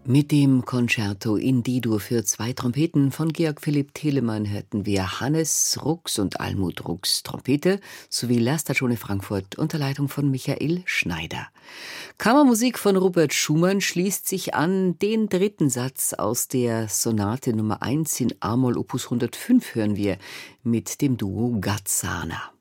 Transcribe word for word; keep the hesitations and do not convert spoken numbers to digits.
Mit dem Concerto in D-Dur für zwei Trompeten von Georg Philipp Telemann hörten wir Hannes Rux und Almut Rux Trompete sowie La Stagione Frankfurt unter Leitung von Michael Schneider. Kammermusik von Robert Schumann schließt sich an. Den dritten Satz aus der Sonate Nummer eins in A-Moll Opus hundertfünf hören wir mit dem Duo Gazzana.